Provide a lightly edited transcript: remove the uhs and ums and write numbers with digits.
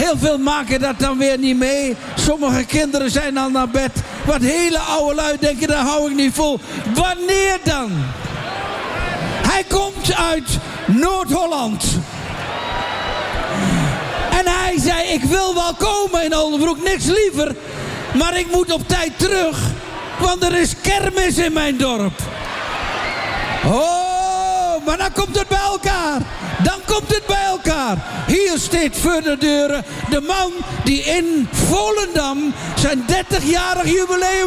Heel veel maken dat dan weer niet mee. Sommige kinderen zijn al naar bed. Wat hele oude lui denken, daar hou ik niet vol. Wanneer dan? Hij komt uit Noord-Holland. En hij zei, ik wil wel komen in Oldenbroek, niks liever. Maar ik moet op tijd terug. Want er is kermis in mijn dorp. Oh, maar dan komt het bij elkaar. Dan komt het bij elkaar. Hier staat voor de deuren de man die in Volendam zijn 30-jarig jubileum